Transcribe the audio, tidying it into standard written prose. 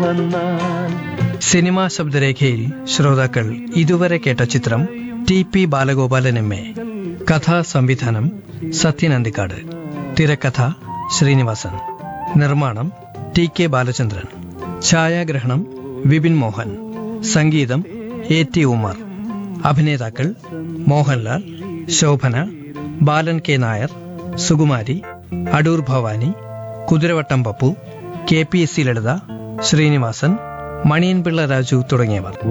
വന്നാൽ. സിനിമാ ശബ്ദരേഖയിൽ ശ്രോതാക്കൾ ഇതുവരെ കേട്ട ചിത്രം TP ബാലഗോപാലൻ MA. കഥാ സംവിധാനം സത്യൻ അന്തിക്കാട്. തിരക്കഥ ശ്രീനിവാസൻ. നിർമ്മാണം TK ബാലചന്ദ്രൻ. ഛായാഗ്രഹണം വിപിൻ മോഹൻ. സംഗീതം AT ഉമർ. അഭിനേതാക്കൾ മോഹൻലാൽ, ശോഭന, ബാലൻ K നായർ, സുകുമാരി, അടൂർ ഭവാനി, കുതിരവട്ടം പപ്പു, KPSC ലളിത, ശ്രീനിവാസൻ, മണിയൻപിള്ള രാജു തുടങ്ങിയവർ.